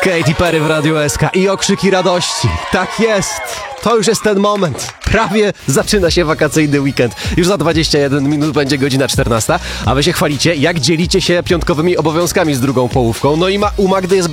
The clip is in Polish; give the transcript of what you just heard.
Katy Perry w Radiu SK i okrzyki radości. Tak jest! To już jest ten moment. Prawie zaczyna się wakacyjny weekend. Już za 21 minut będzie godzina 14, a wy się chwalicie, jak dzielicie się piątkowymi obowiązkami z drugą połówką. No i u Magdy jest